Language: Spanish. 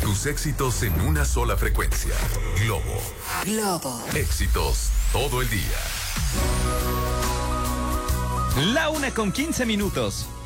Tus éxitos en una sola frecuencia. Globo. Éxitos todo el día. La 1:15.